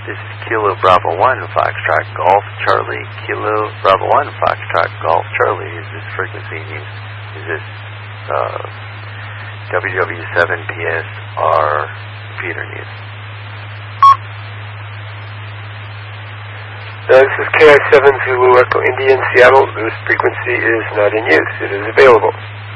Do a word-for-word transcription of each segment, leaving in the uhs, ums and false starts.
This is Kilo Bravo one, Foxtrot Golf Charlie. Kilo Bravo one, Foxtrot Golf Charlie. Is this frequency news? Is this uh, W W seven P S R repeater news? Uh, this is K I seven Zulu Echo India in Seattle. This frequency is not in use. It is available.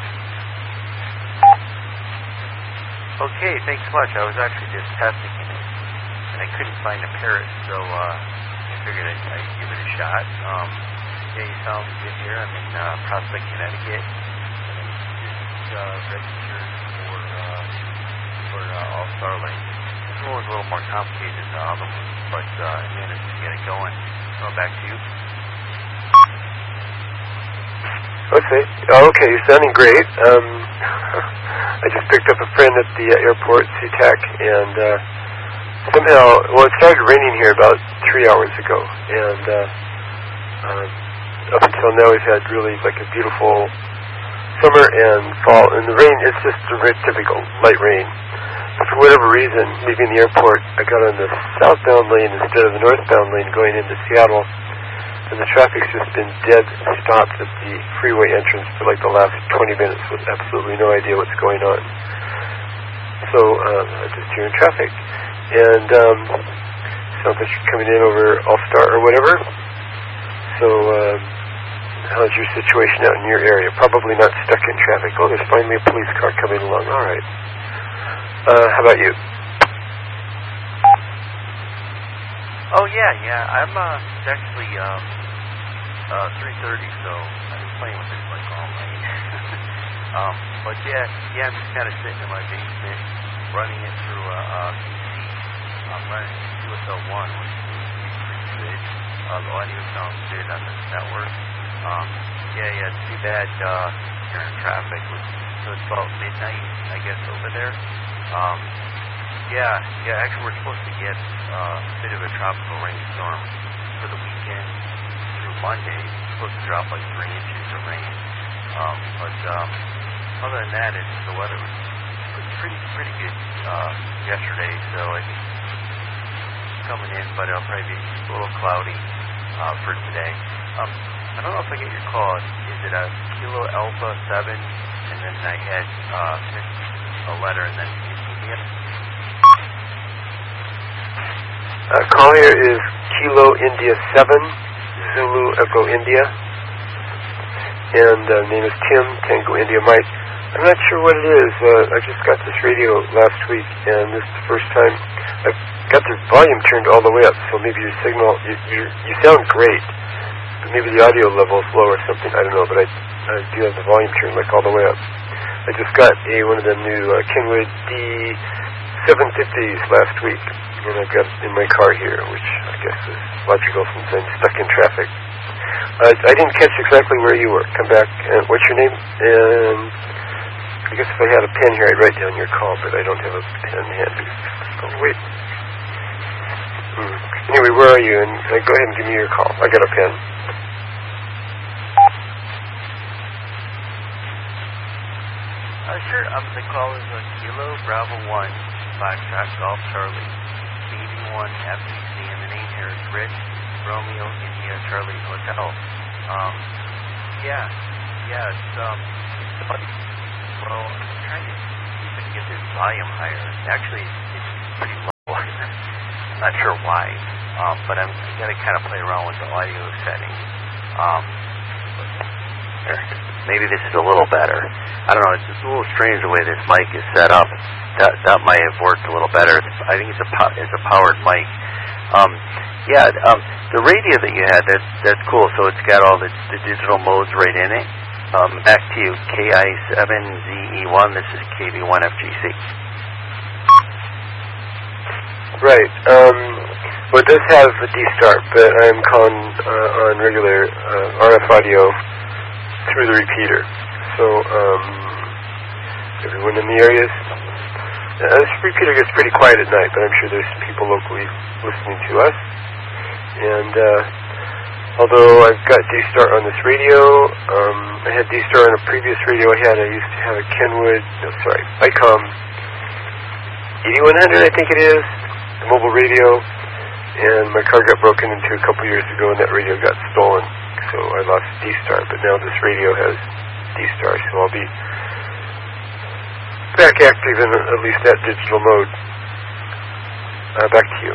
Okay, thanks much. I was actually just testing it, and I couldn't find a parrot, so uh, I figured I'd, I'd give it a shot. Um, yeah, you sound good here. I'm in uh, Prospect, Connecticut, and I'm just uh, registered for uh, for uh, All Starlink. This one was a little more complicated than the other one, but uh, I managed to get it going. So back to you. Okay. Oh, okay, you're sounding great. Um, I just picked up a friend at the uh, airport, SeaTac, and uh, somehow, well, it started raining here about three hours ago, and uh, um, up until now we've had really like a beautiful summer and fall, and the rain, it's just a very typical light rain. But for whatever reason, leaving the airport, I got on the southbound lane instead of the northbound lane going into Seattle, and the traffic's just been dead stopped at the freeway entrance for like the last twenty minutes with absolutely no idea what's going on. So, um, I'm just here in traffic. And, um, sounds like you're coming in over All-Star or whatever. So, um, how's your situation out in your area? Probably not stuck in traffic. Oh, there's finally a police car coming along. All right. Uh, how about you? Oh, yeah, yeah. I'm, uh, it's actually, um, uh, three thirty, so I've been playing with it like all night. um, but yeah, yeah, I'm just kind of sitting in my basement, running it through, uh, uh, P C. I'm running U S L one, which is pretty good. Uh, the audio sounds good on this network. Um, yeah, yeah, it's too bad, uh, you're in traffic. So it's about midnight, I guess, over there. Um, Yeah, yeah, actually we're supposed to get uh, a bit of a tropical rainstorm for the weekend through Monday. It's supposed to drop like three inches of rain. Um, but um, other than that, it's, the weather was pretty pretty good uh, yesterday, so I think it's coming in, but it'll probably be a little cloudy uh, for today. Um, I don't know if I get your call. Is it a Kilo Alpha seven, and then I had uh, missed a letter, and then India? Uh, call here is Kilo India seven, Zulu Echo India, and uh, name is Tim, Tango India Mike. I'm not sure what it is. Uh, I just got this radio last week, and this is the first time I've got the volume turned all the way up, so maybe your signal, you, you, you sound great, but maybe the audio level is low or something, I don't know, but I, I do have the volume turned like all the way up. I just got a one of them new uh, Kenwood D seven fifties last week, and I've got it in my car here, which I guess is logical since I'm stuck in traffic. Uh, I didn't catch exactly where you were. Come back. Uh, what's your name? And I guess if I had a pen here, I'd write down your call, but I don't have a pen handy. Oh, wait. Hmm. Anyway, where are you? And uh, go ahead and give me your call. I got a pen. Uh, sure. Um, the call is a Kilo Bravo one, Foxtrot Golf Charlie, eighty-one F C C, and the name here is Rich Romeo India Charlie Hotel. Um, yeah, yeah, it's, um, it's about, well, I'm trying to see if I can get this volume higher. Actually, it's pretty low. I'm not sure why, um, but I'm going to kind of play around with the audio settings. Um, there. Maybe this is a little better. I don't know. It's just a little strange the way this mic is set up. That that might have worked a little better. It's, I think it's a it's a powered mic. Um, yeah. Um, the radio that you had, that's that's cool. So it's got all the, the digital modes right in it. Um, back to you, K I seven Z E one. This is K B one F G C. Right. Um, well, it does have a D-Start, but I'm calling uh, on regular uh, R F audio through the repeater. So, um, everyone in the areas, uh, this repeater gets pretty quiet at night, but I'm sure there's some people locally listening to us. And, uh, although I've got D-Start on this radio, um, I had D-Start on a previous radio I had. I used to have a Kenwood, no, sorry, ICOM eighty-one hundred, I think it is, the mobile radio. and my car got broken into a couple years ago, and that radio got stolen. So I lost D-Star, but now this radio has D-Star, so I'll be back active in at least that digital mode. Uh, back to you.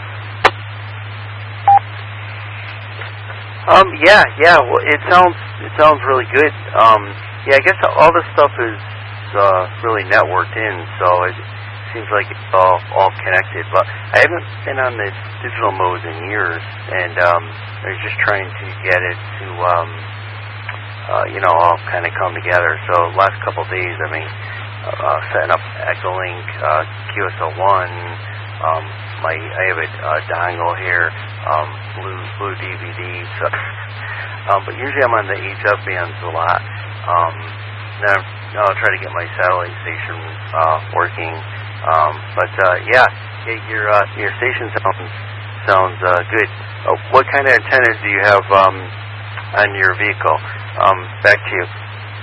Um, yeah, yeah. Well, it sounds it sounds really good. Um, yeah, I guess all this stuff is uh, really networked in, so it seems like it's all all connected. But I haven't been on the digital mode in years, and um, I was just trying to get it to um, uh, you know, all kind of come together. So last couple of days, I mean, uh, uh, setting up Echolink, uh, Q S L one. Um, my I have a uh, dongle here, um, blue blue D V D. So, um, but usually I'm on the H F bands a lot. Um, then I'll try to get my satellite station uh, working. Um, but uh, yeah, your uh, your station sounds sounds uh, good. Uh, what kind of antenna do you have um, on your vehicle? Um, back to you.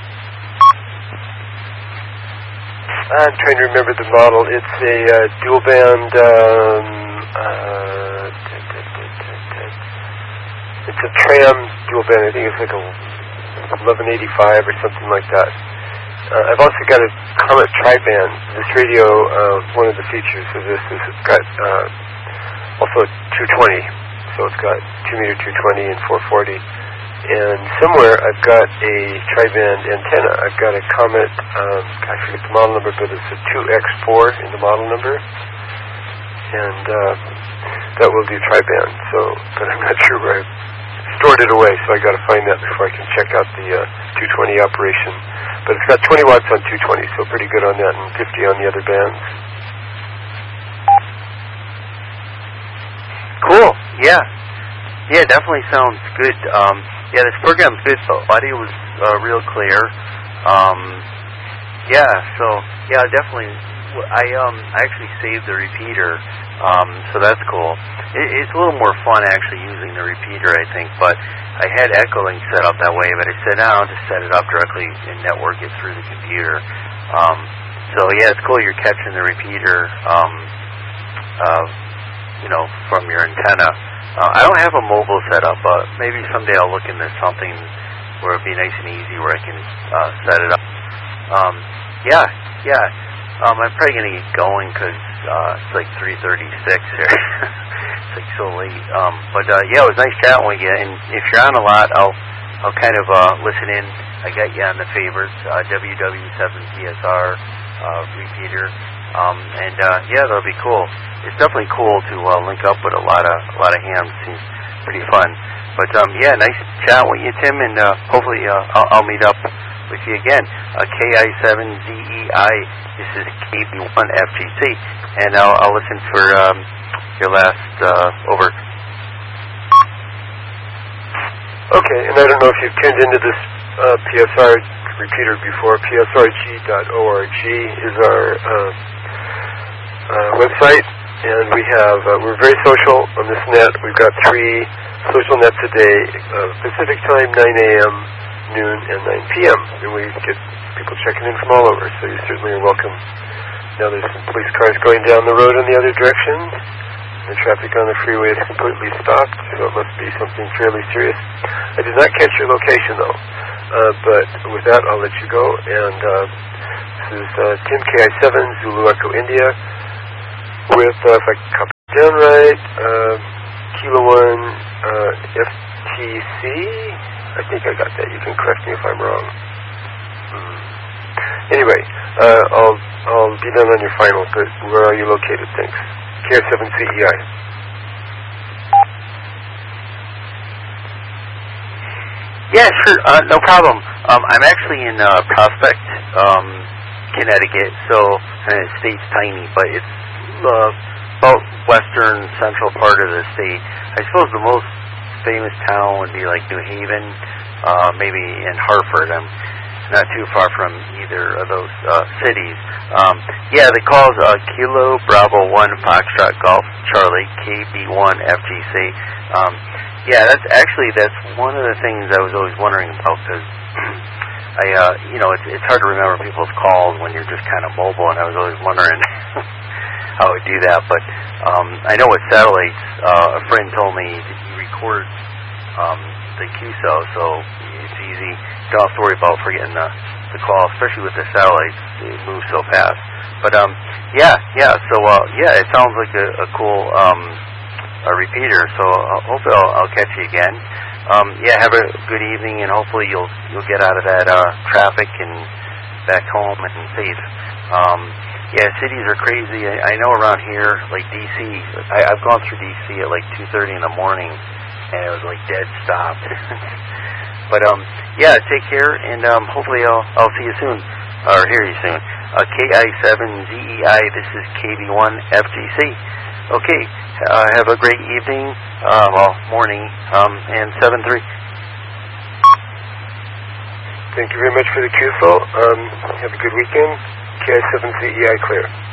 I'm trying to remember the model. It's a uh, dual band. Um, uh, it's a Tram dual band. I think it's like a eleven eighty-five or something like that. Uh, I've also got a Comet tri-band. This radio, uh, one of the features of this is it's got uh, also a two twenty. So it's got two meter two twenty and four forty. And somewhere I've got a tri-band antenna. I've got a Comet, um, I forget the model number, but it's a two X four in the model number. And uh, that will do tri-band. So, but I'm not sure where I stored it away, so I got to find that before I can check out the uh, two twenty operation. But it's got twenty watts on two twenty, so pretty good on that, and fifty on the other bands. Cool. Yeah. Yeah, definitely sounds good. Um, yeah, this program's good. The audio was uh, real clear. Um, yeah, so yeah, definitely. I um I actually saved the repeater, um, so that's cool. It, it's a little more fun actually using the repeater, I think. But I had Echolink set up that way, but I said, no, I'll just set it up directly and network it through the computer. Um, so yeah, it's cool you're catching the repeater, um, uh, you know, from your antenna. Uh, I don't have a mobile setup, but maybe someday I'll look into something where it'd be nice and easy where I can uh, set it up. Um, yeah, yeah. Um, I'm probably going to get going because uh, it's like three thirty-six here. It's like so late. Um, but uh, yeah, it was nice chatting with you. And if you're on a lot, I'll I'll kind of uh, listen in. I got you on the favorites, uh, W W seven P S R uh, repeater. Um, and uh, yeah, that'll be cool. It's definitely cool to uh, link up with a lot of a lot of hams. Seems pretty fun. But um, yeah, nice chatting with you, Tim. And uh, hopefully uh, I'll, I'll meet up with you again. Uh, K I seven Z E I. This is K B one F G C, and I'll, I'll listen for um, your last uh, over. Okay, and I don't know if you've tuned into this uh, P S R repeater before. P S R G dot org is our uh, uh, website, and we have uh, we're very social on this net. We've got three social nets a day: uh, Pacific time, nine a.m., noon, and nine p.m. And we get people checking in from all over, so you certainly are welcome. Now there's some police cars going down the road in the other direction. The traffic on the freeway is completely stopped, so it must be something fairly serious. I did not catch your location, though. Uh, but with that, I'll let you go. And uh, this is uh, Tim K I seven, Zulu Echo India, with, uh, if I copy it down right, uh, Kilo one uh, F T C. I think I got that. You can correct me if I'm wrong. Hmm. Anyway, uh, I'll I'll be done on your final, but where are you located? Thanks. K I seven C E I. Yeah, sure. Uh, no problem. Um, I'm actually in uh, Prospect, um, Connecticut, so uh, the state's tiny, but it's uh, about western central part of the state. I suppose the most famous town would be like New Haven, uh, maybe in Hartford. I'm not too far from either of those uh, cities. Um, yeah, the call's uh, Kilo Bravo one Foxtrot Golf Charlie K B one F G C. Um, yeah, that's actually that's one of the things I was always wondering about because I, uh, you know, it's it's hard to remember people's calls when you're just kind of mobile, and I was always wondering. how I do that, but um, I know with satellites, uh, a friend told me that you record um, the Q S O, so it's easy. You don't have to worry about forgetting the, the call, especially with the satellites. They move so fast. But um, yeah, yeah. So uh, yeah, it sounds like a, a cool um, a repeater. So uh, hopefully I'll, I'll catch you again. Um, yeah, have a good evening, and hopefully you'll you'll get out of that uh, traffic and back home and safe. Um, yeah, cities are crazy. I, I know around here, like D C, I, I've gone through D C at like two thirty in the morning, and it was like dead stop. But um, yeah, take care, and um, hopefully I'll I'll see you soon, or hear you soon. Uh, K I seven Z E I. This is K B one F G C. Okay, uh, have a great evening, uh, well, morning, um, and seven three. Thank you very much for the Q S O. Um, have a good weekend. K I seven Z E I clear.